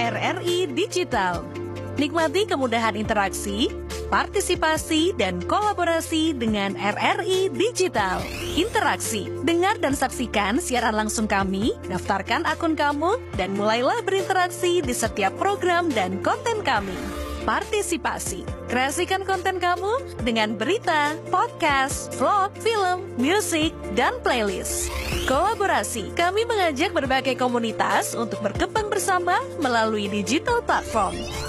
RRI Digital. Nikmati kemudahan interaksi, partisipasi, dan kolaborasi dengan RRI Digital. Interaksi, dengar dan saksikan siaran langsung kami, daftarkan akun kamu, dan mulailah berinteraksi di setiap program dan konten kami. Partisipasi, kreasikan konten kamu dengan berita, podcast, vlog, film, musik, dan playlist. Kolaborasi, kami mengajak berbagai komunitas untuk berkembang bersama melalui digital platform.